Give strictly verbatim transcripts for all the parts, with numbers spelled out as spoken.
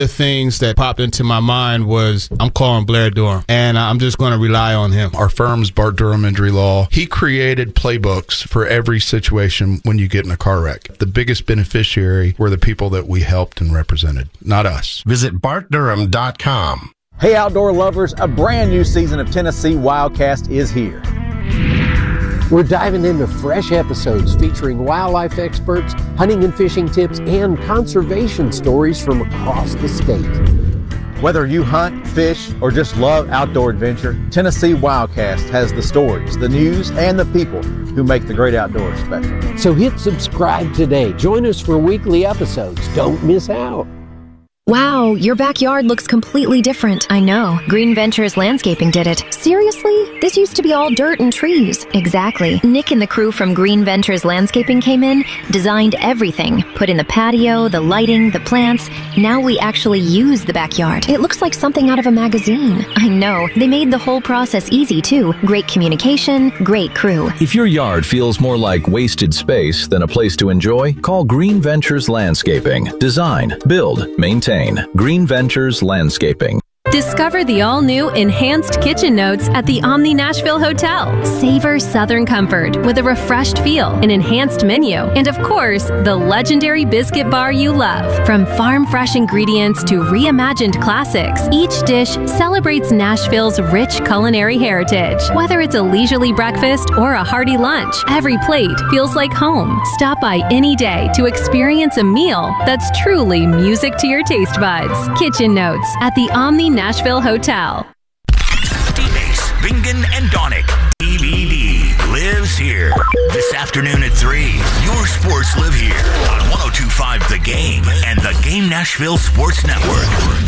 The things that popped into my mind was I'm calling Blair Durham, and I'm just going to rely on him. Our firm's Bart Durham Injury Law. He created playbooks for every situation when you get in a car wreck. The biggest beneficiary were the people that we helped and represented, not us. Visit bart durham dot com. Hey, outdoor lovers, a brand new season of Tennessee Wildcast is here. We're diving into fresh episodes featuring wildlife experts, hunting and fishing tips, and conservation stories from across the state. Whether you hunt, fish, or just love outdoor adventure, Tennessee Wildcast has the stories, the news, and the people who make the great outdoors special. So hit subscribe today. Join us for weekly episodes. Don't miss out. Wow, your backyard looks completely different. I know. Green Ventures Landscaping did it. Seriously? This used to be all dirt and trees. Exactly. Nick and the crew from Green Ventures Landscaping came in, designed everything, put in the patio, the lighting, the plants. Now we actually use the backyard. It looks like something out of a magazine. I know. They made the whole process easy, too. Great communication, great crew. If your yard feels more like wasted space than a place to enjoy, call Green Ventures Landscaping. Design, build, maintain. Green Ventures Landscaping. Discover the all-new Enhanced Kitchen Notes at the Omni Nashville Hotel. Savor Southern comfort with a refreshed feel, an enhanced menu, and of course, the legendary biscuit bar you love. From farm-fresh ingredients to reimagined classics, each dish celebrates Nashville's rich culinary heritage. Whether it's a leisurely breakfast or a hearty lunch, every plate feels like home. Stop by any day to experience a meal that's truly music to your taste buds. Kitchen Notes at the Omni Nashville Hotel. D-Base, Bingen, and Donick. D V D lives here. This afternoon at three, your sports live here on one oh two point five The Game and the Game Nashville Sports Network.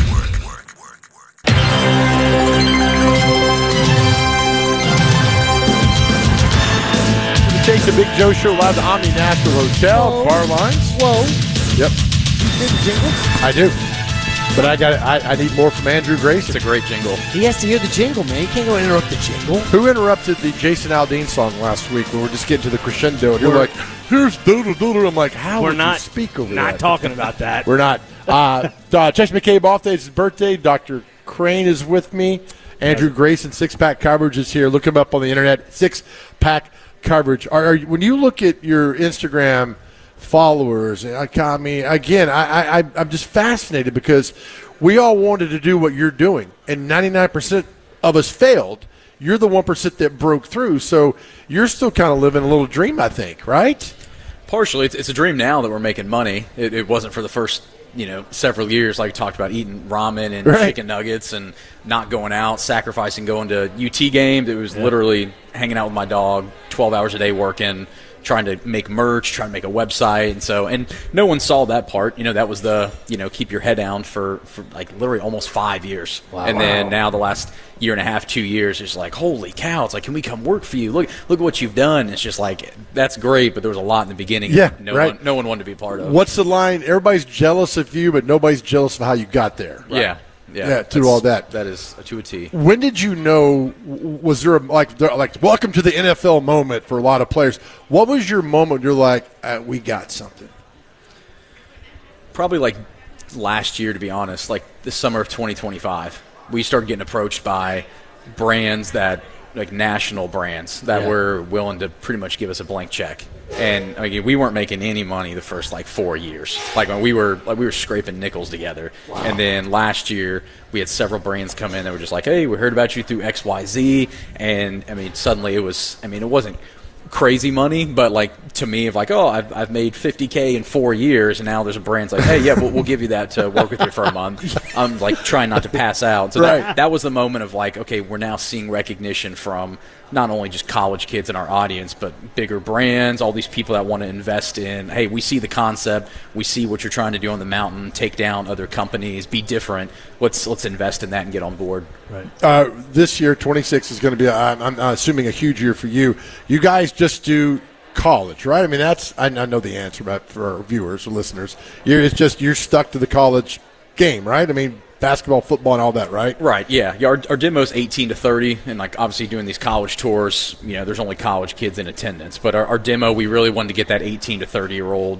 Take the Big Joe Show live at the Omni Nashville Hotel. Whoa. Bar lines. Whoa. Yep. You did the jingle? I do. But I got. I, I need more from Andrew Grayson. It's a great jingle. He has to hear the jingle, man. He can't go interrupt the jingle. Who interrupted the Jason Aldean song last week when we we're just getting to the crescendo? And you're We're- like, here's doodle doodle. I'm like, how We're would not you speak over not that? talking about that. We're not. Uh, uh, Chase McCabe off day. It's his birthday. Doctor Crane is with me. Andrew Grayson, Six Pack Coverage is here. Look him up on the internet. Six Pack Coverage. Are, are when you look at your Instagram followers, I, I mean, again, I, I, I'm just fascinated because we all wanted to do what you're doing, and ninety-nine percent of us failed. You're the one percent that broke through, so you're still kind of living a little dream, I think, right? Partially. It's, it's a dream now that we're making money. It, it wasn't for the first, you know, several years, like you talked about, eating ramen and Right. chicken nuggets and not going out, sacrificing going to U T games. It was Yeah. literally hanging out with my dog twelve hours a day working, trying to make merch, trying to make a website. And so, and no one saw that part. You know, that was the, you know, keep your head down for, for like literally almost five years. Wow. And then Wow. now the last year and a half, two years, it's like, holy cow, it's like, can we come work for you? Look, look at what you've done. It's just like, that's great, but there was a lot in the beginning. Yeah, no right. one, no one wanted to be a part of. What's the line? Everybody's jealous of you, but nobody's jealous of how you got there. Yeah. Yeah, Yeah, to that's- all that. That is to a T. When did you know? Was there a, like there- like welcome to the N F L moment for a lot of players? What was your moment? You're like, uh, we got something. Probably like last year, to be honest, like the summer of twenty twenty-five, we started getting approached by brands that, like national brands, that Yeah. were willing to pretty much give us a blank check. And I mean, we weren't making any money the first like four years. Like when we were like we were scraping nickels together. Wow. And then last year we had several brands come in that were just like, "Hey, we heard about you through X Y Z." And I mean, suddenly it was. I mean, it wasn't crazy money, but like to me, of like, oh, I've I've made fifty K in four years, and now there's a brand's like, hey, yeah, we'll, we'll give you that to work with you for a month. I'm like trying not to pass out. So Right. that, that was the moment of like, okay, we're now seeing recognition from not only just college kids in our audience, but bigger brands, all these people that want to invest in, hey, we see the concept, we see what you're trying to do on the mountain, take down other companies, be different. Let's let's invest in that and get on board. Right. Uh, this year, twenty-six is going to be, I'm, I'm assuming, a huge year for you. You guys just do college, right? I mean, that's I, I know the answer, but for our viewers or listeners, you're, it's just you're stuck to the college game, right? I mean, basketball, football, and all that, right? Right, yeah. yeah our, our demo's eighteen to thirty, and like obviously doing these college tours, you know, there's only college kids in attendance. But our, our demo, we really wanted to get that eighteen to thirty-year-old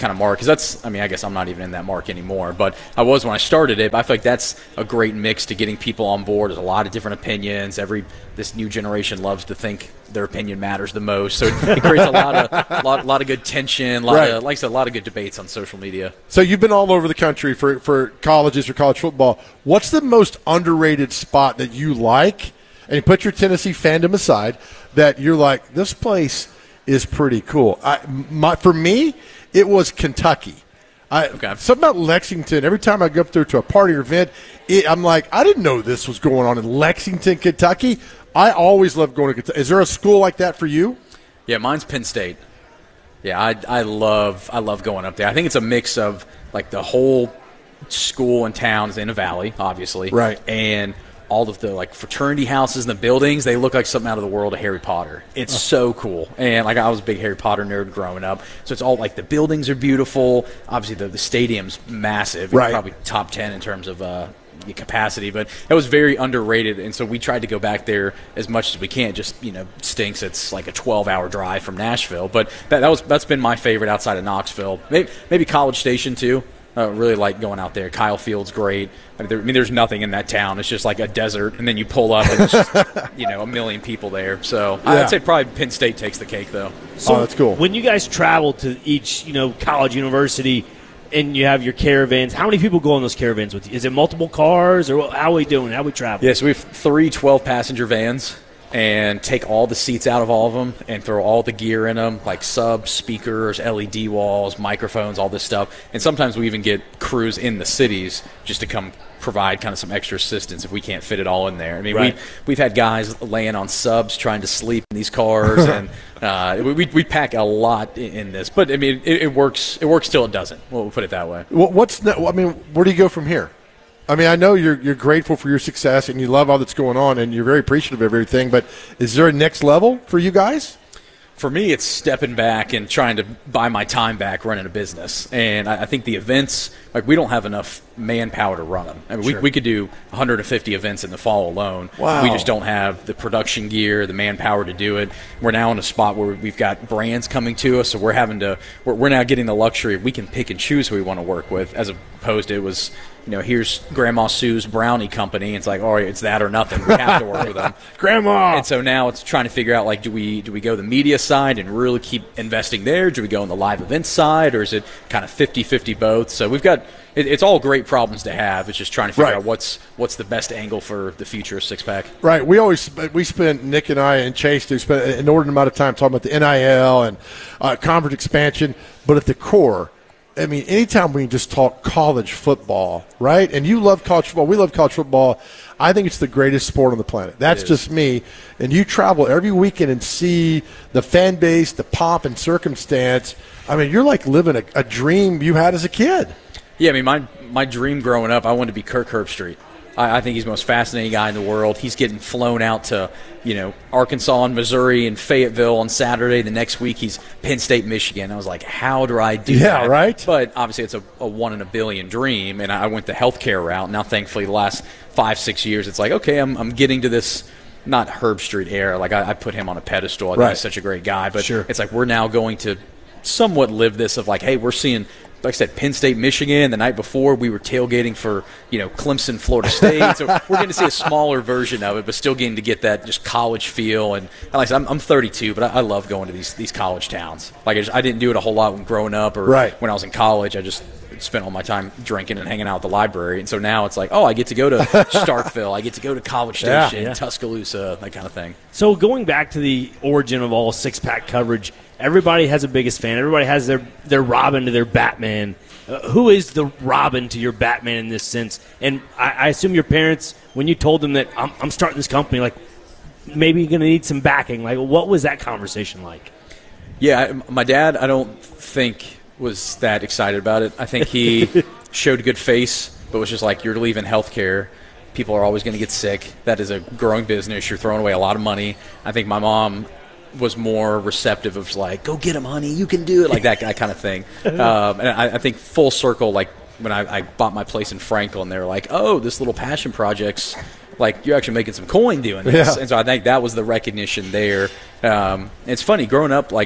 kind of mark, because that's, I mean, I guess I'm not even in that mark anymore, but I was when I started it. But I feel like that's a great mix to getting people on board. There's a lot of different opinions. Every this new generation loves to think their opinion matters the most, so it, it creates a lot of lot, lot of good tension, lot Right. of, like I said, a lot of good debates on social media. So you've been all over the country for, for colleges, for college football. What's the most underrated spot that you like? And you put your Tennessee fandom aside, that you're like, this place is pretty cool. I, my, for me, it was Kentucky. I, Okay. Something about Lexington. Every time I go up there to a party or event, it, I'm like, I didn't know this was going on in Lexington, Kentucky. I always love going to Kentucky. Is there a school like that for you? Yeah, mine's Penn State. Yeah, I, I love I love going up there. I think it's a mix of like the whole school and town is in a valley, obviously, Right. and all of the like fraternity houses and the buildings, they look like something out of the world of Harry Potter. It's so cool. And like I was a big Harry Potter nerd growing up. So it's all like the buildings are beautiful. Obviously the, the stadium's massive. Right. Probably top ten in terms of uh, the capacity, but it was very underrated. And so we tried to go back there as much as we can. It just, you know, stinks. It's like a twelve hour drive from Nashville. But that, that was, that's been my favorite outside of Knoxville. Maybe, maybe College Station too. I uh, really like going out there. Kyle Field's great. I mean, there, I mean, there's nothing in that town. It's just like a desert, and then you pull up, and it's just, you know, a million people there. So Yeah. I'd say probably Penn State takes the cake, though. So Oh, that's cool. When you guys travel to each, you know, college, university, and you have your caravans, how many people go on those caravans with you? Is it multiple cars, or how are we doing? How are we traveling? Yeah, so we have three twelve-passenger vans and take all the seats out of all of them and throw all the gear in them, like subs, speakers, L E D walls, microphones, all this stuff. And sometimes we even get crews in the cities just to come provide kind of some extra assistance if we can't fit it all in there. I mean, Right. we, we've had guys laying on subs trying to sleep in these cars, and uh, we, we pack a lot in, in this. But, I mean, it, it works It works till it doesn't. We'll put it that way. What, what's ne- I mean, where do you go from here? I mean, I know you're you're grateful for your success and you love all that's going on and you're very appreciative of everything, but is there a next level for you guys? For me, it's stepping back and trying to buy my time back running a business. And I, I think the events, like we don't have enough manpower to run them. I mean, Sure. we, we could do one hundred fifty events in the fall alone. Wow. We just don't have the production gear, the manpower to do it. We're now in a spot where we've got brands coming to us, so we're having to, we're, we're now getting the luxury of we can pick and choose who we want to work with, as opposed to it was, you know, here's Grandma Sue's brownie company. It's like, all right, it's that or nothing. We have to work with them. Grandma. And so now it's trying to figure out, like, do we do we go the media side and really keep investing there? Do we go on the live events side, or is it kind of fifty-fifty both? So we've got it, it's all great problems to have. It's just trying to figure Right. out what's what's the best angle for the future of Six Pack. Right. We always we spent Nick and I and Chase do spend an inordinate amount of time talking about the N I L and uh, conference expansion, but at the core, I mean, anytime we can just talk college football, right? And you love college football. We love college football. I think it's the greatest sport on the planet. That's just me. And you travel every weekend and see the fan base, the pomp and circumstance. I mean, you're like living a, a dream you had as a kid. Yeah, I mean, my my dream growing up, I wanted to be Kirk Herbstreit. I, I think he's the most fascinating guy in the world. He's getting flown out to, you know, Arkansas and Missouri and Fayetteville on Saturday. The next week he's Penn State, Michigan. I was like, how do I do Yeah, that? right? But obviously it's a, a one in a billion dream, and I went the healthcare route. Now, thankfully, the last five, six years, it's like, okay, I'm, I'm getting to this, not Herbstreit era. Like, I, I put him on a pedestal. I think Right. he's such a great guy. But Sure. it's like we're now going to somewhat live this of like, hey, we're seeing, like I said, Penn State, Michigan. The night before, we were tailgating for, you know, Clemson, Florida State. So we're going to see a smaller version of it, but still getting to get that just college feel. And like I said, I'm, I'm thirty-two, but I, I love going to these these college towns. Like I, just, I didn't do it a whole lot when growing up or Right. when I was in college. I just spent all my time drinking and hanging out at the library. And so now it's like, oh, I get to go to Starkville. I get to go to College Yeah. Station, Yeah. Tuscaloosa, that kind of thing. So going back to the origin of all six-pack coverage, everybody has a biggest fan. Everybody has their, their Robin to their Batman. Uh, who is the Robin to your Batman in this sense? And I, I assume your parents, when you told them that I'm, I'm starting this company, like maybe you're going to need some backing. Like, what was that conversation like? Yeah, I- my dad, I don't think was that excited about it. I think he showed a good face, but was just like, you're leaving healthcare. People are always going to get sick. That is a growing business. You're throwing away a lot of money. I think my mom was more receptive of like, go get him, honey. You can do it. Like that, that kind of thing. Um, and I, I think full circle, like when I, I bought my place in Franklin, they were like, oh, this little passion project's like you're actually making some coin doing this. Yeah. And so I think that was the recognition there. Um, it's funny, growing up, like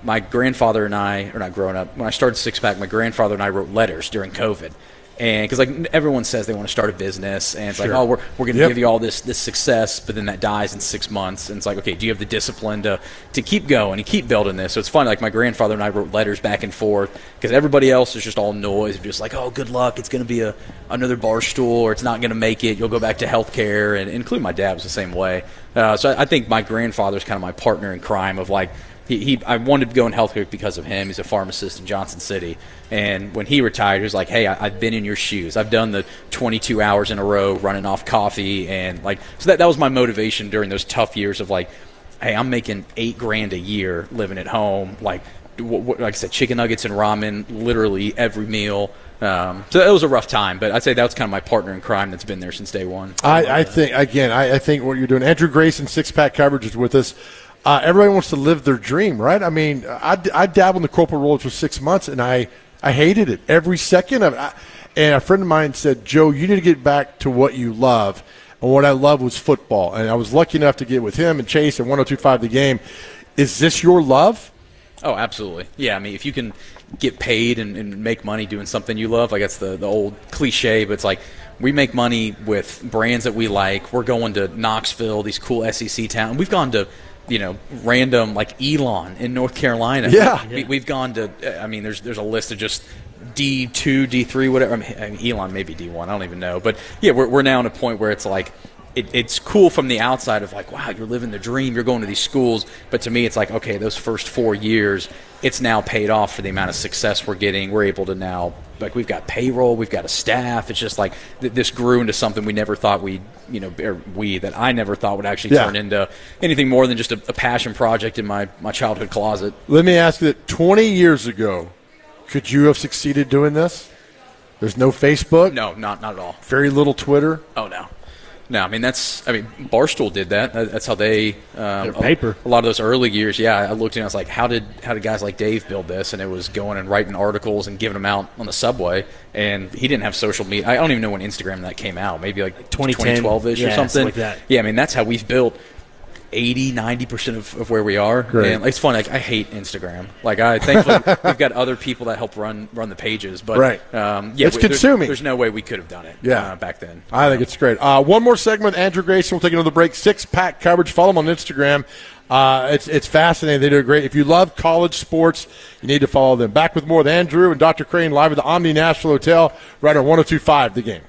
my grandfather and I, or not growing up, when I started Six Pack, my grandfather and I wrote letters during COVID. And because like everyone says they want to start a business, and it's Sure. like, oh, we're we're going to Yep. give you all this this success, but then that dies in six months, and it's like, okay, do you have the discipline to to keep going and keep building this? So it's funny. Like my grandfather and I wrote letters back and forth because everybody else is just all noise, just like, oh, good luck, it's going to be a another bar stool, or it's not going to make it. You'll go back to healthcare, and including my dad was the same way. Uh, so I, I think my grandfather's kind of my partner in crime of like. He, he, I wanted to go in healthcare because of him. He's a pharmacist in Johnson City. And when he retired, he was like, hey, I, I've been in your shoes. I've done the twenty-two hours in a row running off coffee. And like, so that, that was my motivation during those tough years of like, hey, I'm making eight grand a year living at home. Like, w- w- like I said, chicken nuggets and ramen, literally every meal. Um, so it was a rough time, but I'd say that was kind of my partner in crime that's been there since day one. I, I think, again, I, I think what you're doing, Andrew Grayson, Six Pack Coverage is with us. Uh, everybody wants to live their dream, right? I mean, I, I dabbled in the corporate world for six months, and I, I hated it every second of it. I, and a friend of mine said, Joe, you need to get back to what you love. And what I love was football. And I was lucky enough to get with him and Chase and one oh two point five The Game. Is this your love? Oh, absolutely. Yeah, I mean, if you can get paid and, and make money doing something you love, like that's the, the old cliche, but it's like we make money with brands that we like. We're going to Knoxville, these cool S E C towns. We've gone to – you know, random like Elon in North Carolina. Yeah. We, we've gone to, I mean, there's there's a list of just D two, D three, whatever. I mean, I mean, Elon may be D one. I don't even know. But, yeah, we're, we're now at a point where it's like, it, it's cool from the outside of like, wow, you're living the dream. You're going to these schools. But to me, it's like, okay, those first four years, it's now paid off for the amount of success we're getting. We're able to now, like, we've got payroll, we've got a staff. It's just like th- this grew into something we never thought we'd, you know, or we, that I never thought would actually Yeah. turn into anything more than just a, a passion project in my, my childhood closet. Let me ask you that twenty years ago, could you have succeeded doing this? There's no Facebook? No, not not at all. Very little Twitter? Oh, no. No, I mean, that's, I mean, Barstool did that. That- That's how they, um, Their paper. A, a lot of those early years, yeah, I looked and I was like, how did how did guys like Dave build this? And it was going and writing articles and giving them out on the subway. And he didn't have social media. I don't even know when Instagram that came out, maybe like twenty ten, twenty twelve-ish yeah, or something. something like that. Yeah, I mean, that's how we've built eighty, ninety percent of, of where we are. Great. And it's funny, like, I hate Instagram. Like, I thankfully we've got other people that help run run the pages. But, Right. um, yeah, It's we- there's- consuming. There's no way we could have done it Yeah. uh, back then. I think it's great. Uh, one more segment, Andrew Grayson. We'll take another break. Six Pack Coverage. Follow them on Instagram. Uh, it's it's fascinating. They do great. If you love college sports, you need to follow them. Back with more with Andrew and Doctor Crane live at the Omni Nashville Hotel, right on one oh two point five The Game.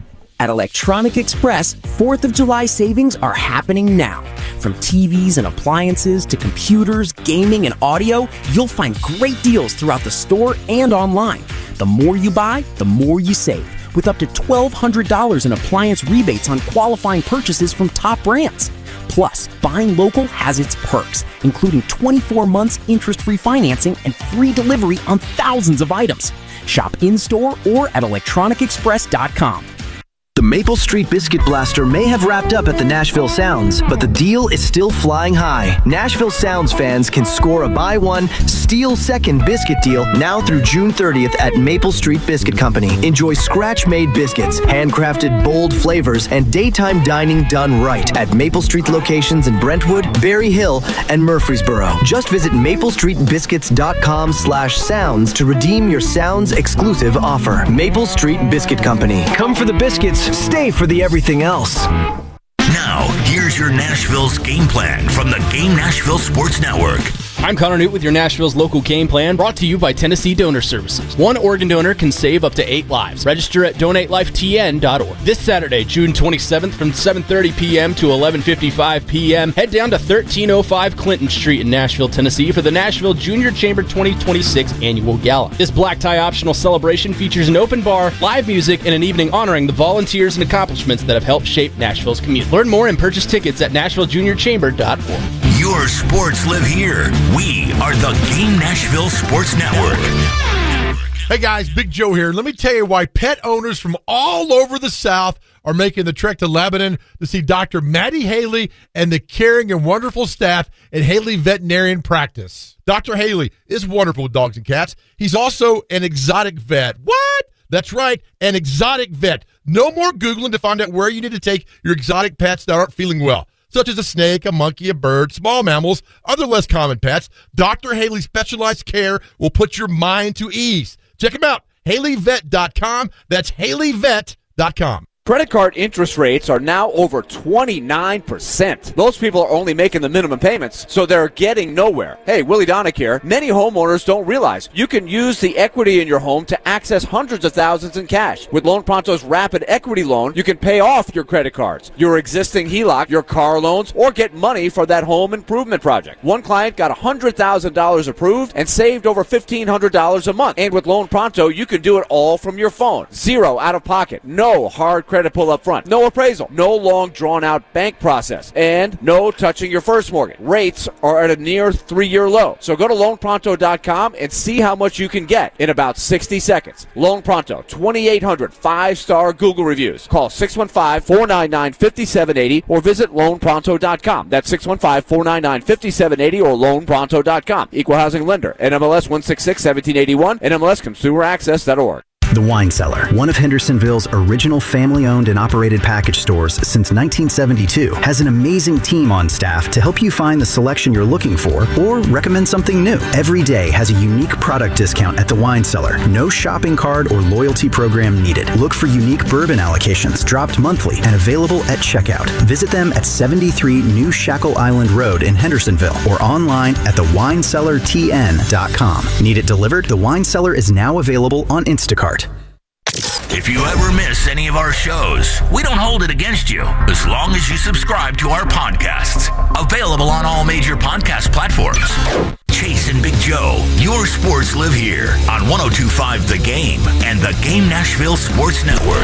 At Electronic Express, fourth of July savings are happening now. From T Vs and appliances to computers, gaming, and audio, you'll find great deals throughout the store and online. The more you buy, the more you save, with up to twelve hundred dollars in appliance rebates on qualifying purchases from top brands. Plus, buying local has its perks, including twenty-four months interest-free financing and free delivery on thousands of items. Shop in-store or at electronic express dot com. The Maple Street Biscuit Blaster may have wrapped up at the Nashville Sounds, but the deal is still flying high. Nashville Sounds fans can score a buy one, steal second biscuit deal now through June thirtieth at Maple Street Biscuit Company. Enjoy scratch-made biscuits, handcrafted bold flavors, and daytime dining done right at Maple Street locations in Brentwood, Berry Hill, and Murfreesboro. Just visit maple street biscuits dot com slash sounds to redeem your Sounds exclusive offer. Maple Street Biscuit Company. Come for the biscuits, stay for the everything else. Now, here's your Nashville's game plan from the Game Nashville Sports Network. I'm Connor Newt with your Nashville's local game plan, brought to you by Tennessee Donor Services. One organ donor can save up to eight lives. Register at donate life t n dot org. This Saturday, June twenty-seventh, from seven thirty p.m. to eleven fifty-five p.m., head down to thirteen oh five Clinton Street in Nashville, Tennessee for the Nashville Junior Chamber twenty twenty-six Annual Gala. This black tie optional celebration features an open bar, live music, and an evening honoring the volunteers and accomplishments that have helped shape Nashville's community. Learn more and purchase tickets at nashville junior chamber dot org. Your sports live here. We are the Game Nashville Sports Network. Hey guys, Big Joe here. Let me tell you why pet owners from all over the South are making the trek to Lebanon to see Doctor Maddie Haley and the caring and wonderful staff at Haley Veterinarian Practice. Doctor Haley is wonderful with dogs and cats. He's also an exotic vet. What? That's right, an exotic vet. No more Googling to find out where you need to take your exotic pets that aren't feeling well. such as a snake, a monkey, a bird, small mammals, other less common pets, Doctor Haley's specialized care will put your mind to ease. Check them out, Haley Vet dot com. That's Haley Vet dot com. Credit card interest rates are now over twenty-nine percent. Those people are only making the minimum payments, so they're getting nowhere. Hey, Willie Donick here. Many homeowners don't realize you can use the equity in your home to access hundreds of thousands in cash. With Loan Pronto's Rapid Equity Loan, you can pay off your credit cards, your existing H E L O C, your car loans, or get money for that home improvement project. One client got one hundred thousand dollars approved and saved over fifteen hundred dollars a month. And with Loan Pronto, you can do it all from your phone. Zero out of pocket. No hard credit pull up front. No appraisal. No long drawn-out bank process. And no touching your first mortgage. Rates are at a near three-year low. So go to loan pronto dot com and see how much you can get in about sixty seconds. Loan Pronto, twenty-eight hundred five-star Google reviews. Call six one five, four nine nine, five seven eight zero or visit loan pronto dot com. That's six one five, four nine nine, five seven eight zero or loan pronto dot com. Equal housing lender. N M L S one six six, one seven eight one. N M L S consumer access dot org. The Wine Cellar, one of Hendersonville's original family-owned and operated package stores since nineteen seventy-two, has an amazing team on staff to help you find the selection you're looking for or recommend something new. Every day has a unique product discount at the Wine Cellar. No shopping card or loyalty program needed. Look for unique bourbon allocations dropped monthly and available at checkout. Visit them at seventy-three New Shackle Island Road in Hendersonville or online at the wine cellar t n dot com. Need it delivered? The Wine Cellar is now available on Instacart. If you ever miss any of our shows, we don't hold it against you as long as you subscribe to our podcasts. Available on all major podcast platforms. Chase and Big Joe, your sports live here on one oh two point five The Game and the Game Nashville Sports Network.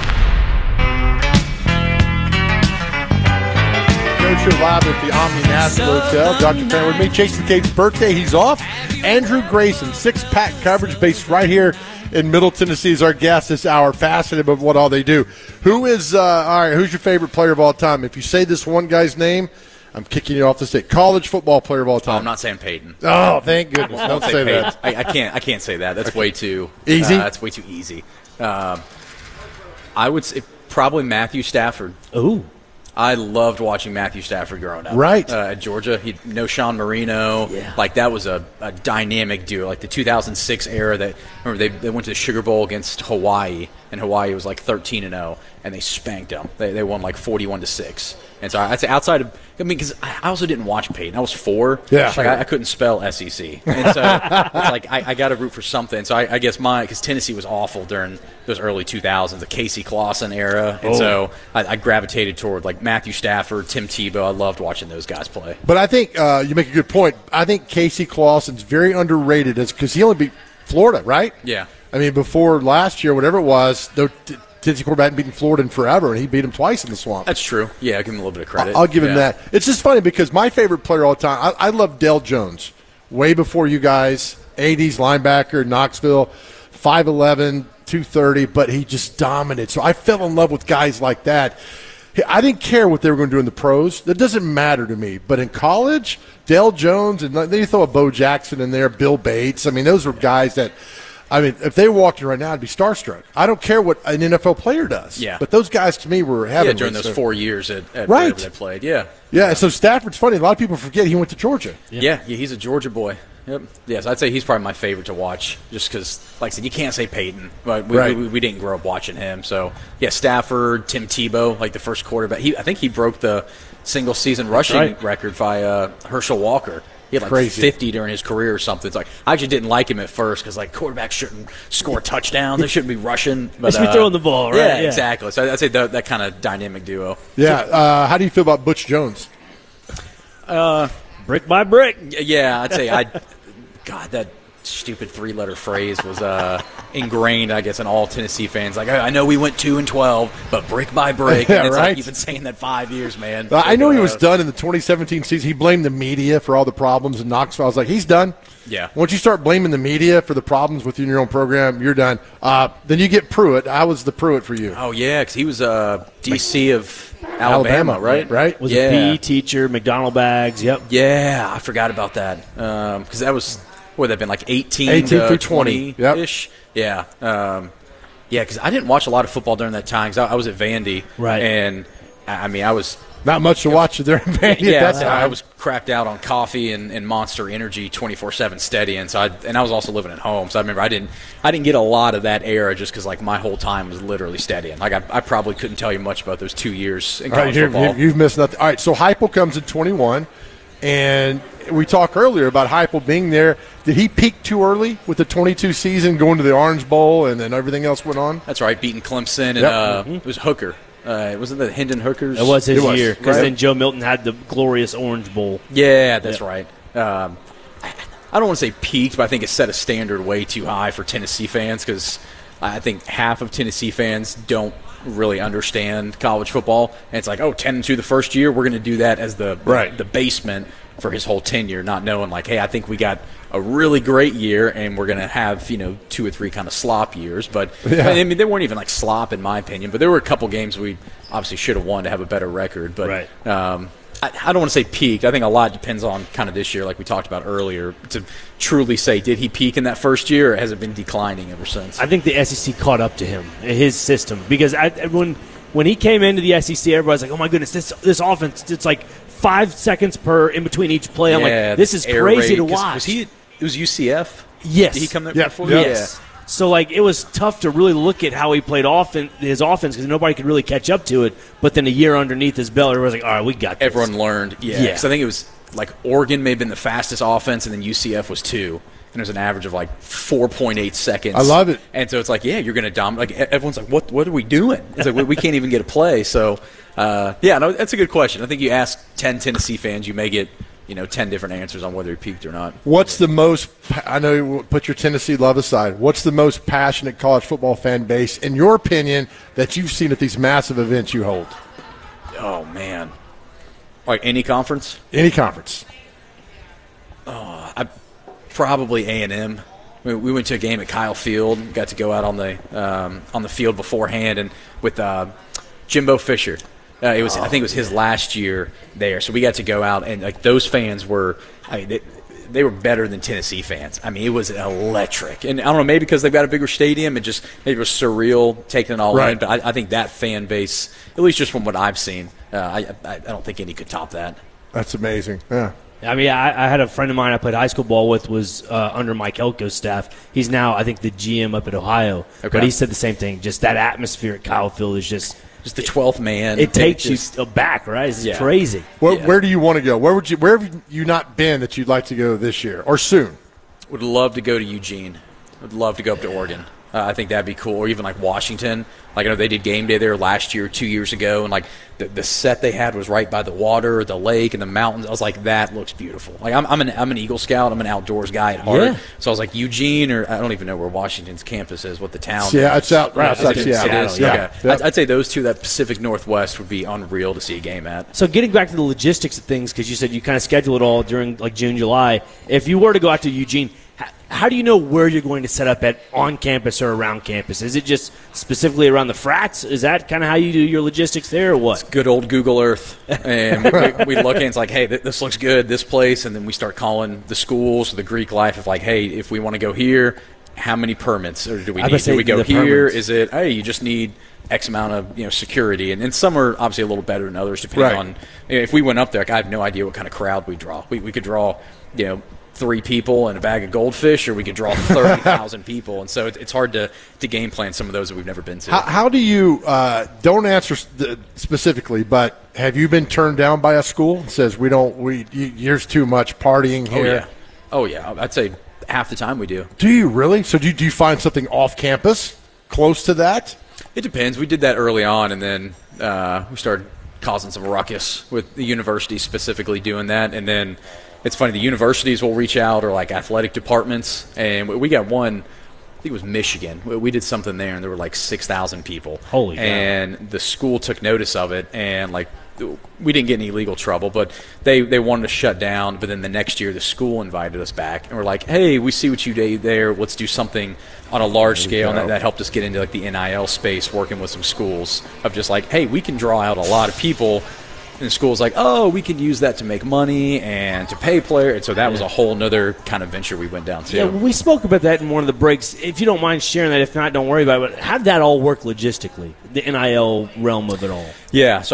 Show live at the Omni Nashville Hotel. Doctor Crane with me. Chase McCabe's birthday. He's off. Andrew Grayson, six-pack coverage based right here in Middle Tennessee, is our guest this hour. Fascinated with what all they do. Who is, uh, all right, who's your favorite player of all time? If you say this one guy's name, I'm kicking you off the stage. College football player of all time. Oh, I'm not saying Peyton. Oh, thank goodness. I Don't say, say Peyton. that. I, I can't. I can't say that. That's way too easy. Uh, that's way too easy. Um, I would say probably Matthew Stafford. Ooh. I loved watching Matthew Stafford growing up. Right. Uh, at Georgia. He no Sean Marino. Yeah. Like, that was a, a dynamic duo. Like, the two thousand six era that, remember, they, they went to the Sugar Bowl against Hawaii, and Hawaii was like thirteen and oh, and they spanked them. They, they won like forty-one to six. And so I'd say outside of, I mean, because I also didn't watch Peyton. I was four. Yeah. Like, I, I couldn't spell S E C. And so it's like, I, I got to root for something. So I, I guess mine, because Tennessee was awful during those early two thousands, the Casey Clausen era. And Oh. so I, I gravitated toward like Matthew Stafford, Tim Tebow. I loved watching those guys play. But I think uh, you make a good point. I think Casey Clausen's very underrated because he only beat Florida, right? Yeah. I mean, before last year, whatever it was, the t- Tennessee quarterback hadn't beaten Florida in forever, and he beat him twice in the Swamp. That's true. Yeah, I'll give him a little bit of credit. I'll give him Yeah. that. It's just funny because my favorite player all the time, I, I love Dale Jones. Way before you guys, eighties linebacker, Knoxville, five eleven, two thirty, but he just dominated. So I fell in love with guys like that. I didn't care what they were going to do in the pros. That doesn't matter to me. But in college, Dale Jones, and then you throw a Bo Jackson in there, Bill Bates. I mean, those were guys that, I mean, if they walked in right now, I'd be starstruck. I don't care what an N F L player does. Yeah. But those guys, to me, were heavenly. Yeah, during those So- four years at, at Right. wherever they played. Yeah. Yeah, so Stafford's funny. A lot of people forget he went to Georgia. Yeah, yeah, he's a Georgia boy. Yep. Yes, I'd say he's probably my favorite to watch just because, like I said, you can't say Peyton. But we, Right. we, we didn't grow up watching him. So, yeah, Stafford, Tim Tebow, like the first quarterback. He, I think he broke the single-season rushing right. record by uh, Herschel Walker. He had like Crazy. fifty during his career or something. It's like I actually didn't like him at first because like quarterbacks shouldn't score touchdowns. They shouldn't be rushing. But, They should be uh, throwing the ball, right? Yeah, Yeah. exactly. So I'd say that, that kind of dynamic duo. Yeah. Uh, how do you feel about Butch Jones? Uh, brick by brick. Yeah, I'd say I. God, that stupid three-letter phrase was uh, ingrained, I guess, in all Tennessee fans. Like, I know we went two and twelve, but brick by brick. Yeah, and it's right. like you've been saying that five years, man. Uh, I know he was Uh, done in the twenty seventeen season. He blamed the media for all the problems in Knoxville. I was like, he's done. Yeah. Once you start blaming the media for the problems within your own program, you're done. Uh, then you get Pruitt. I was the Pruitt for you. Oh yeah, because he was uh, D C of Alabama, Alabama, right? right? Was yeah. a P E teacher, McDonald bags. Yep. Yeah, I forgot about that because that was what that been like eighteen, eighteen to through twenty ish. Yeah, um, yeah, because I didn't watch a lot of football during that time because I, I was at Vandy, Right. And I I mean, I was Not much to watch there in Vandy Yeah, at that time. I was cracked out on coffee and, and Monster Energy twenty-four seven steady, and so I, and I was also living at home, so I remember I didn't I didn't get a lot of that era just because like my whole time was literally steadying. Like I, I probably couldn't tell you much about those two years in All right, college you're- football. you've, you've missed nothing. All right, so Heupel comes in twenty-one, and we talked earlier about Heupel being there. Did he peak too early with the twenty-two season, going to the Orange Bowl, and then everything else went on? That's right, beating Clemson, and Yep. uh, Mhm. it was Hooker. Uh, it wasn't the Hendon Hookers. It was his year because right? then Joe Milton had the glorious Orange Bowl. Yeah, that's Yeah. right. Um, I I don't want to say peaked, but I think it set a standard way too high for Tennessee fans because I think half of Tennessee fans don't really understand college football. And it's like, oh, ten and two the first year, we're going to do that as the, Right. the basement for his whole tenure, not knowing like, hey, I think we got a really great year and we're going to have, you know, two or three kind of slop years. But Yeah. I mean, they weren't even like slop in my opinion, but there were a couple games we obviously should have won to have a better record. But um, I, I don't want to say peaked. I think a lot depends on kind of this year, like we talked about earlier, to truly say, did he peak in that first year or has it been declining ever since? I think the S E C caught up to him, his system, because I, when when he came into the S E C, everybody's like, "Oh my goodness, this this offense! It's like five seconds per in between each play." I'm Yeah, like, "This is air crazy raid, to 'cause watch." Was he? It was U C F. Yes. Did he come there Yeah. before? Yes. So like it was tough to really look at how he played off his offense because nobody could really catch up to it. But then a year underneath his belt, everyone was like, "All right, we got this." Everyone learned. Yeah. Yeah. Because I think it was like Oregon may have been the fastest offense, and then U C F was two. And there's an average of like four point eight seconds. I love it. And so it's like, yeah, you're going to dominate. Like everyone's like, what? What are we doing? It's like we, we can't even get a play. So, uh, yeah, no, that's a good question. I think you ask ten Tennessee fans, you may get you know ten different answers on whether he peaked or not. What's the most, I know you put your Tennessee love aside, what's the most passionate college football fan base, in your opinion, that you've seen at these massive events you hold? Oh man, like any conference? Any conference. Oh, I probably A and M. We, we went to a game at Kyle Field. Got to go out on the um, on the field beforehand, and with uh, Jimbo Fisher. Uh, it was, I think, it was his last year there. So we got to go out, and like those fans were, I mean, they, they were better than Tennessee fans. I mean, it was electric, and I don't know, maybe because they've got a bigger stadium, it just maybe it was surreal taking it all Right. in. But I, I think that fan base, at least just from what I've seen, uh, I, I I don't think any could top that. That's amazing. Yeah. I mean, I, I had a friend of mine I played high school ball with was uh, under Mike Elko's staff. He's now, I think, the G M up at Ohio. Okay. But he said the same thing. Just that atmosphere at Kyle Field is just just the twelfth man. It takes It just- you back, right? It's Yeah. crazy. Where, where do you want to go? Where would you? Where have you not been that you'd like to go this year or soon? Would love to go to Eugene. Would love to go up to Oregon. Uh, I think that'd be cool. Or even like Washington. Like I know they did game day there last year, two years ago, and like the, the set they had was right by the water, the lake, and the mountains. I was like, that looks beautiful. Like I'm, I'm an I'm an Eagle Scout. I'm an outdoors guy at heart. Yeah. So I was like Eugene, or I don't even know where Washington's campus is. What the town? Yeah, is. it's out- right outside It is? Seattle. It is? Yeah. Okay. Yep. I'd, I'd say those two, that Pacific Northwest, would be unreal to see a game at. So getting back to the logistics of things, because you said you kind of schedule it all during like June, July. If you were to go out to Eugene, how, how do you know where you're going to set up at on campus or around campus? Is it just specifically around the frats? Is that kind of how you do your logistics there, or what? Good old Google Earth, and we, we, we look and it's like, hey, th- this looks good, this place, and then we start calling the schools, the Greek life of like, hey, if we want to go here, how many permits or do we I was need? gonna say Do we go the here? permits. Is it, hey, you just need X amount of you know security, and, and some are obviously a little better than others depending Right. on. You know, if we went up there, like, I have no idea what kind of crowd we draw. We we could draw, you know. Three people and a bag of goldfish, or we could draw thirty thousand people, and so it, it's hard to, to game plan some of those that we've never been to. How, how do you? Uh, don't answer s- the- specifically, but have you been turned down by a school that says we don't? We you, here's too much partying Oh here. yeah, oh yeah. I'd say half the time we do. Do you really? So do you, do you find something off campus close to that? It depends. We did that early on, and then uh, we started causing some ruckus with the university specifically doing that. And then it's funny, the universities will reach out, or like athletic departments, and we- we got one. I think it was Michigan. We- We did something there, and there were like six thousand people. Holy cow. And the school took notice of it, and like we didn't get any legal trouble, but they, they wanted to shut down. But then the next year, the school invited us back, and we're like, hey, we see what you did there. Let's do something on a large There you scale. And go. that, that helped us get into like the N I L space, working with some schools of just like, hey, we can draw out a lot of people. And the school's like, oh, we could use that to make money and to pay players. And so that was a whole nother kind of venture we went down to. Yeah, we spoke about that in one of the breaks. If you don't mind sharing that, if not, don't worry about it. But how did that all work logistically? The N I L realm of it all. Yeah, so I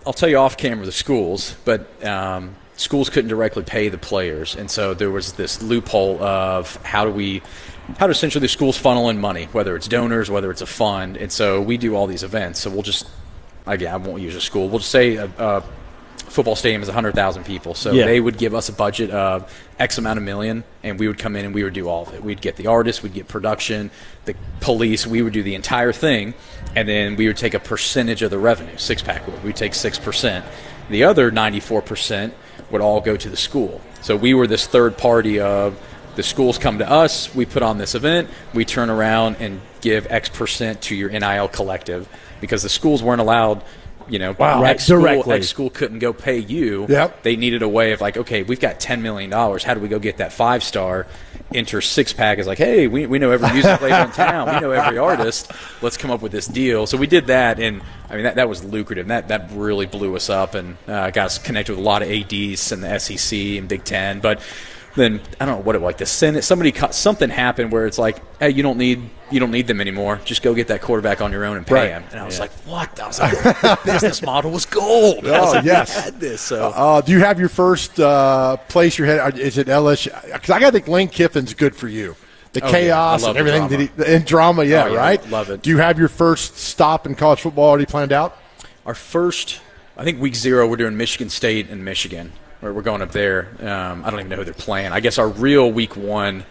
I'll tell you off camera the schools, but um, schools couldn't directly pay the players, and so there was this loophole of how do we, how do essentially the schools funnel in money, whether it's donors, whether it's a fund, and so we do all these events. So we'll just, again, I won't use a school. We'll just say a, a football stadium is one hundred thousand people, so Yeah. they would give us a budget of X amount of million, and we would come in and we would do all of it. We'd get the artists, we'd get production, the police, we would do the entire thing, and then we would take a percentage of the revenue, six-pack would. We'd take six percent. The other ninety-four percent would all go to the school. So we were this third party of the schools come to us, we put on this event, we turn around and give X percent to your N I L collective, because the schools weren't allowed, you know, Wow. X, school, Directly. X school couldn't go pay you. Yep. They needed a way of like, okay, we've got ten million dollars. How do we go get that five-star? Enter six-pack is like, hey, we, we know every music label in town. We know every artist. Let's come up with this deal. So we did that, and, I mean, that, that was lucrative. That that really blew us up and uh, got us connected with a lot of A Ds in the S E C and Big Ten. But then, I don't know what it was, like the Senate, somebody, something happened where it's like, hey, you don't need you don't need them anymore. Just go get that quarterback on your own and pay Right. him. And I was Yeah. like, what? I was like, the business model was gold. I was Oh, like, we yes. had this. So. Uh, do you have your first uh, place you're headed? Is it L S U? Because I got to think Lane Kiffin's good for you. The Oh, yeah. chaos I love and the everything. drama. That he, and drama, yeah, Oh, yeah, right? love it. Do you have your first stop in college football already planned out? Our first, I think week zero, we're doing Michigan State and Michigan. Where we're going up there. Um, I don't even know who they're playing. I guess our real week one,